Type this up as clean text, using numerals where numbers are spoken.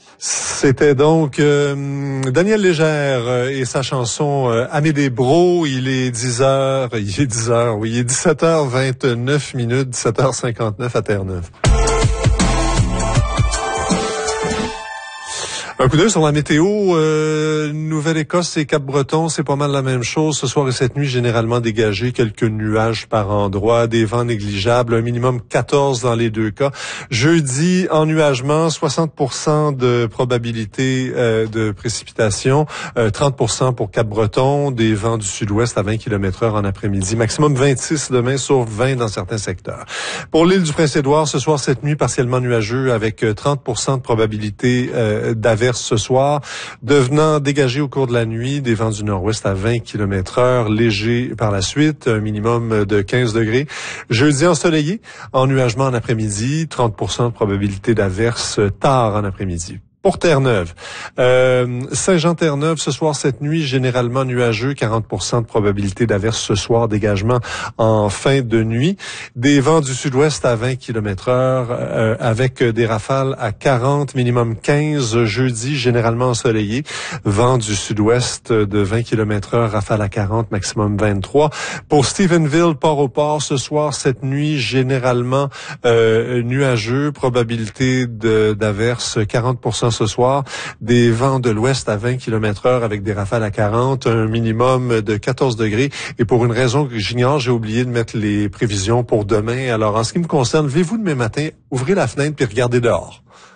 C'était donc Daniel Légère et sa chanson Amédée Bro. Il est 17h, oui, il est 17h29 minutes, 17h59 à Terre-Neuve. Un coup d'œil sur la météo, Nouvelle-Écosse et Cap-Breton, c'est pas mal la même chose. Ce soir et cette nuit, généralement dégagé, quelques nuages par endroit, des vents négligeables, un minimum 14 dans les deux cas. Jeudi, ennuagement, 60% de probabilité de précipitation, 30% pour Cap-Breton, des vents du sud-ouest à 20 km/h en après-midi, maximum 26 demain, sauf 20 dans certains secteurs. Pour l'île du Prince-Édouard, ce soir, cette nuit, partiellement nuageux avec 30% de probabilité d'averse ce soir, devenant dégagé au cours de la nuit, des vents du nord-ouest à 20 km/h, léger par la suite, un minimum de 15 degrés. Jeudi ensoleillé, ennuagement en après-midi, 30% de probabilité d'averse tard en après-midi. Pour Terre-Neuve, Saint-Jean-Terre-Neuve, ce soir, cette nuit, généralement nuageux, 40% de probabilité d'averse ce soir, dégagement en fin de nuit. Des vents du sud-ouest à 20 km/h, avec des rafales à 40, minimum 15. Jeudi, généralement ensoleillé. Vent du sud-ouest de 20 km/h, rafale à 40, maximum 23. Pour Stephenville, Port-au-Port, ce soir, cette nuit, généralement nuageux, probabilité d'averse 40% ce soir, des vents de l'ouest à 20 km/h avec des rafales à 40, un minimum de 14 degrés. Et pour une raison que j'ignore, j'ai oublié de mettre les prévisions pour demain. Alors, en ce qui me concerne, levez-vous demain matin, ouvrez la fenêtre puis regardez dehors.